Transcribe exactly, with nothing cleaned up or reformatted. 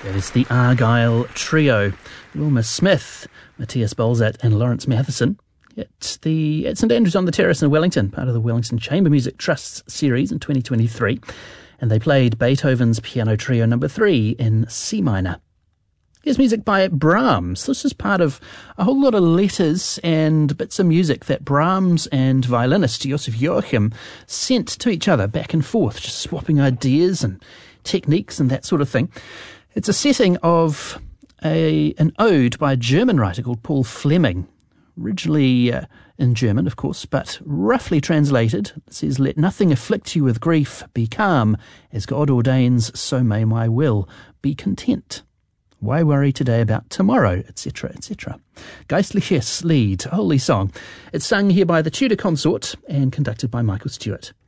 That is the Argyle Trio. Wilma Smith, Matthias Bolzat and Lawrence Matheson. At, the, at St Andrews on the Terrace in Wellington, part of the Wellington Chamber Music Trust's series in twenty twenty-three. And they played Beethoven's Piano Trio number three in C minor. Here's music by Brahms. This is part of a whole lot of letters and bits of music that Brahms and violinist Josef Joachim sent to each other back and forth, just swapping ideas and techniques and that sort of thing. It's a setting of a an ode by a German writer called Paul Fleming, originally uh, in German, of course, but roughly translated. It says, "Let nothing afflict you with grief, be calm, as God ordains, so may my will be content. Why worry today about tomorrow," et cetera, et cetera. Geistliches Lied, a holy song. It's sung here by the Tudor Consort and conducted by Michael Stewart.